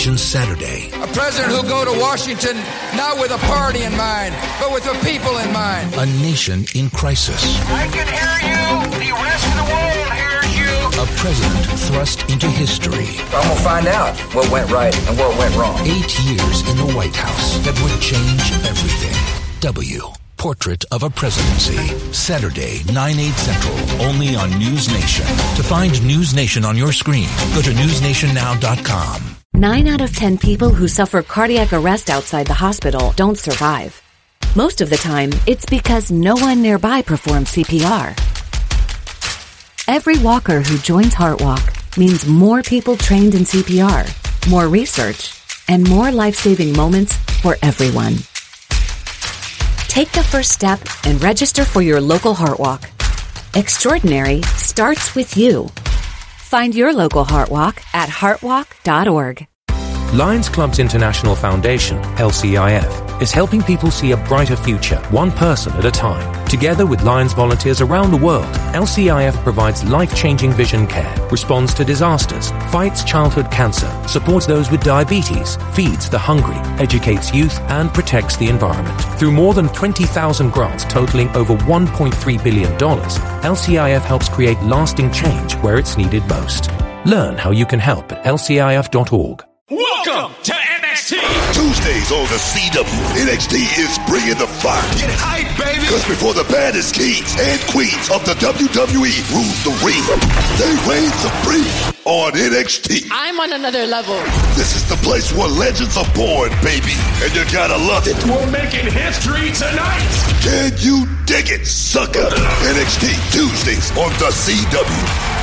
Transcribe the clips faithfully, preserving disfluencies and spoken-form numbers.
Saturday. A president who'll go to Washington not with a party in mind, but with the people in mind. A nation in crisis. I can hear you. The rest of the world hears you. A president thrust into history. I'm going to find out what went right and what went wrong. Eight years in the White House that would change everything. W. Portrait of a Presidency. Saturday, nine, eight Central, only on News Nation. To find News Nation on your screen, go to news nation now dot com. Nine out of ten people who suffer cardiac arrest outside the hospital don't survive. Most of the time, it's because no one nearby performs C P R. Every walker who joins HeartWalk means more people trained in C P R, more research, and more life-saving moments for everyone. Take the first step and register for your local HeartWalk. Extraordinary starts with you. Find your local HeartWalk at heartwalk dot org. Lions Clubs International Foundation, L C I F, is helping people see a brighter future, one person at a time. Together with Lions volunteers around the world, L C I F provides life-changing vision care, responds to disasters, fights childhood cancer, supports those with diabetes, feeds the hungry, educates youth, and protects the environment. Through more than twenty thousand grants totaling over one point three billion dollars, L C I F helps create lasting change where it's needed most. Learn how you can help at L C I F dot org. Welcome to N X T! Tuesdays on the C W, N X T is bringing the fire. Get hype, baby! Because before the baddest kings and queens of the W W E rule the ring, they reign supreme on N X T. I'm on another level. This is the place where legends are born, baby, and you gotta love it. We're making history tonight! Can you dig it, sucker? N X T, Tuesdays on the C W.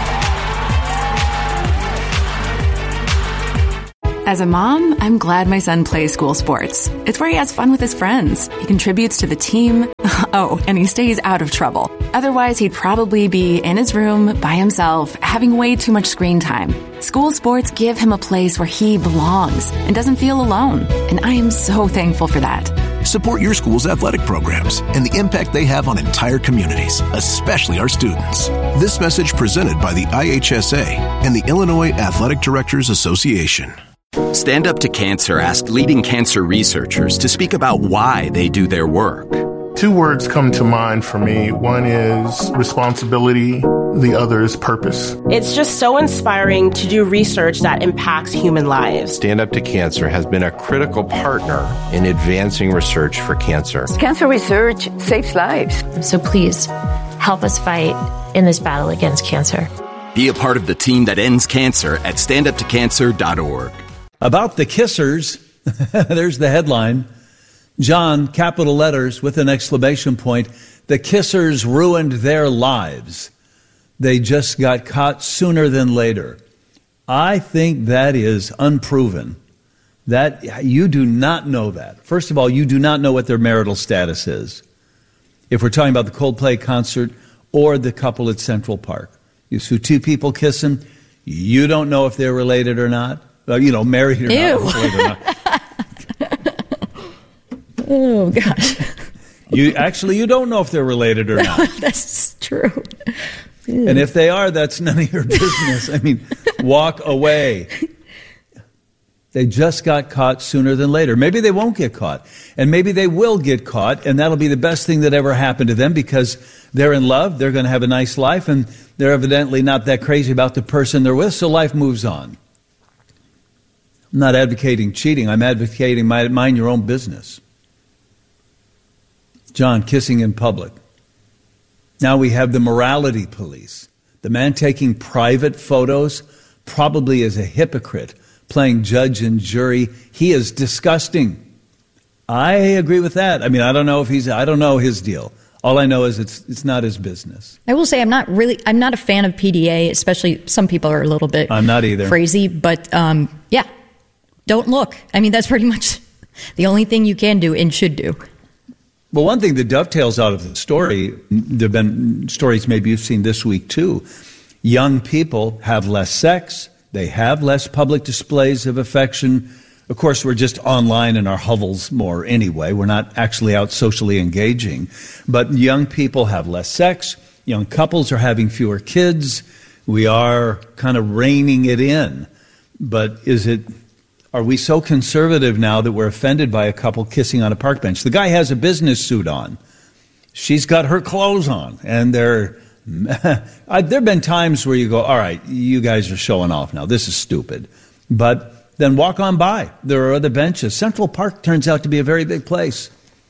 As a mom, I'm glad my son plays school sports. It's where he has fun with his friends. He contributes to the team. Oh, and he stays out of trouble. Otherwise, he'd probably be in his room by himself, having way too much screen time. School sports give him a place where he belongs and doesn't feel alone. And I am so thankful for that. Support your school's athletic programs and the impact they have on entire communities, especially our students. This message presented by the I H S A and the Illinois Athletic Directors Association. Stand Up to Cancer asked leading cancer researchers to speak about why they do their work. Two words come to mind for me. One is responsibility. The other is purpose. It's just so inspiring to do research that impacts human lives. Stand Up to Cancer has been a critical partner in advancing research for cancer. Cancer research saves lives. So please help us fight in this battle against cancer. Be a part of the team that ends cancer at stand up to cancer dot org. About the Kissers, there's the headline. John, capital letters with an exclamation point. The Kissers ruined their lives. They just got caught sooner than later. I think that is unproven. That you do not know that. First of all, you do not know what their marital status is. If we're talking about the Coldplay concert or the couple at Central Park. You see two people kissing, you don't know if they're related or not. Uh, you know, married or Ew. not. Or not. Oh, gosh. You actually, you don't know if they're related or not. That's true. Ew. And if they are, that's none of your business. I mean, walk away. They just got caught sooner than later. Maybe they won't get caught. And maybe they will get caught, and that'll be the best thing that ever happened to them because they're in love, they're going to have a nice life, and they're evidently not that crazy about the person they're with, so life moves on. I'm not advocating cheating. I'm advocating mind your own business. John, kissing in public. Now we have the morality police. The man taking private photos probably is a hypocrite, playing judge and jury. He is disgusting. I agree with that. I mean, I don't know if he's, I don't know his deal. All I know is it's it's not his business. I will say I'm not really, I'm not a fan of P D A, especially some people are a little bit I'm not either. crazy, but um, yeah, don't look. I mean, that's pretty much the only thing you can do and should do. Well, one thing that dovetails out of the story, there have been stories maybe you've seen this week too. Young people have less sex. They have less public displays of affection. Of course, we're just online in our hovels more anyway. We're not actually out socially engaging. But young people have less sex. Young couples are having fewer kids. We are kind of reining it in. But is it Are we so conservative now that we're offended by a couple kissing on a park bench? The guy has a business suit on. She's got her clothes on. And they're, there have been times where you go, all right, you guys are showing off now. This is stupid. But then walk on by. There are other benches. Central Park turns out to be a very big place.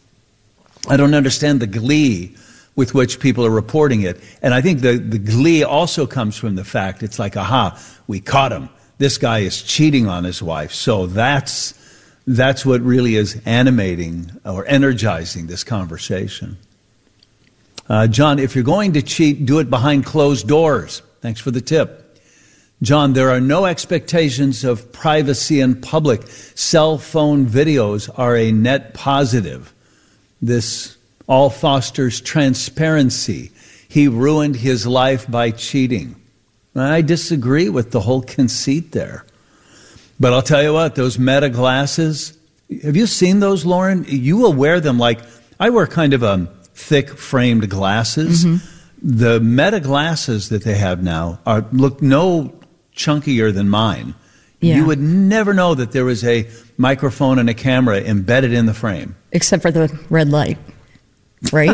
I don't understand the glee with which people are reporting it. And I think the, the glee also comes from the fact it's like, aha, we caught him. This guy is cheating on his wife. So that's that's what really is animating or energizing this conversation. Uh, John, if you're going to cheat, do it behind closed doors. Thanks for the tip. John, there are no expectations of privacy in public. Cell phone videos are a net positive. This all fosters transparency. He ruined his life by cheating. I disagree with the whole conceit there. But I'll tell you what, those Meta glasses, have you seen those, Lauren? You will wear them like, I wear kind of a thick framed glasses. Mm-hmm. The Meta glasses that they have now are look no chunkier than mine. Yeah. You would never know that there was a microphone and a camera embedded in the frame. Except for the red light, right?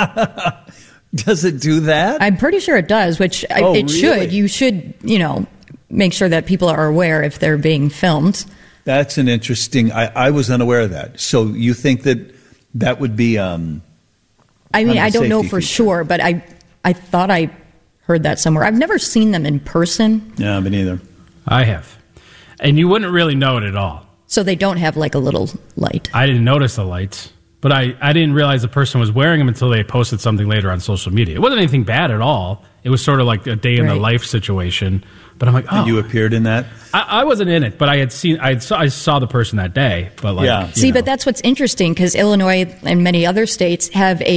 Does it do that? I'm pretty sure it does, which oh, it really? should. You should, you know, make sure that people are aware if they're being filmed. That's an interesting, I, I was unaware of that. So you think that that would be... Um, I mean, I don't know for feature. sure, but I, I thought I heard that somewhere. I've never seen them in person. Yeah, me neither. I have. And you wouldn't really know it at all. So they don't have like a little light. I didn't notice the lights. But I, I didn't realize the person was wearing them until they posted something later on social media. It wasn't anything bad at all. It was sort of like a day in right. the life situation. But I'm like, oh. And you appeared in that? I, I wasn't in it, but I had seen, I saw, I saw the person that day. But like, yeah. See, know. but that's what's interesting because Illinois and many other states have a